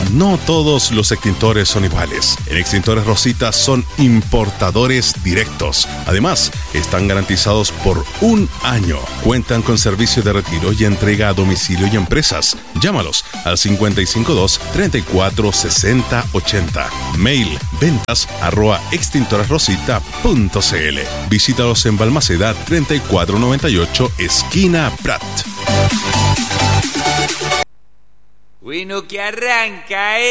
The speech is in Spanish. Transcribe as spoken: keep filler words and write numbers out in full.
No todos los extintores son iguales. En Extintores Rosita son importadores directos. Además, están garantizados por un año. Cuentan con servicio de retiro y entrega a domicilio y empresas. Llámalos al cincuenta y cinco dos, treinta y cuatro, sesenta, ochenta. Mail ventas arroba extintoresrosita punto cl. Visítalos en Balmaceda treinta y cuatro noventa y ocho, esquina Prat. Bueno, que arranca, ¿eh?